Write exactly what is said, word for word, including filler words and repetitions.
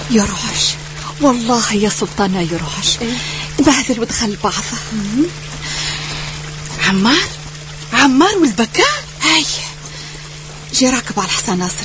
يروش والله يا سلطانة يروش إيه؟ تبهذل ودخل بعض. عمار عمار والبكاء هاي جي راكب على الحصان ناصر